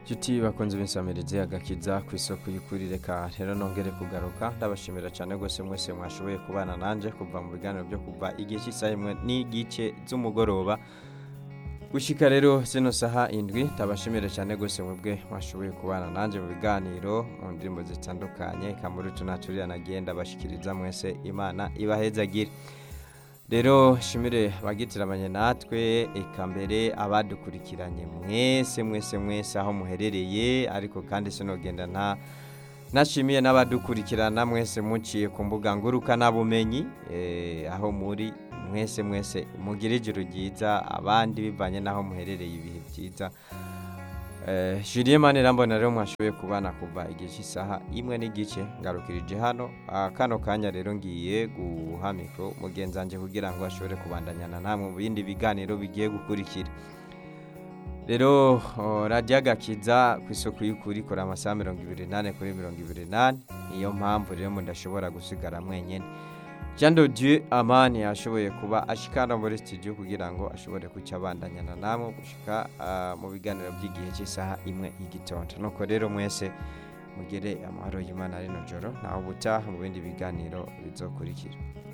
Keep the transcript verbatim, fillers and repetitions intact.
Juti bakunze binsamirize agakiza ku isoko y'ukuri reka rero nongere kugaruka ndabashimira cyane gose mwese mwashoboye kubana nanje kuva mu biganiro byo kuva igihe cy'isaha imwe n'igice z'umugoroba gushika rero zino saha indwi ndabashimira cyane gose mwebwe mwashoboye kubana nanje mu biganiro mu ndimbo zitandukanye kamuri tunaturira nagenda bashikiriza mwese Imana ibahezagire. Rero shimire bagitiramanye natwe eka mbere abadukurikiranye mwese mwese mwese aho muherereye ariko kandi sinogenda nta nashimiye n'abadukurikirana mwese muciye ku mbuga ngurukana bumenyi eh, aho muri mwese mwese mugire ijuru ryiza abandi bivanye naho muherereye ibihe byiza. Eh, Julien Manira mbona rero mwashoboye kubana kuva igihe cy'isaha imwe n'igice ngarukirije hano kano kanya rero ngiye guha mikro mugenzanje kugira ngo ashobore kubandanyana namwe mu bindi biganiro bigiye gukurikira. Rero oh, Radio Agakiza ku isoko y'ukuri kora amasaha mirongo ibiri n'ane kuri mirongo ibiri n'ane niyo mpamvu rero mu ndashobora gusigara mwenyene. Jean de Dieu Amani yashoboye kuba ashikana muri studio kugira ngo ashobore kuca abandanyana namwe gushika uh, mu biganiro by'igihe cy'isaha imwe y'igitondo. Nuko rero mwese mugire amahoro y'Imana rino joro naho butaha mu bindi biganiro bizokurikira.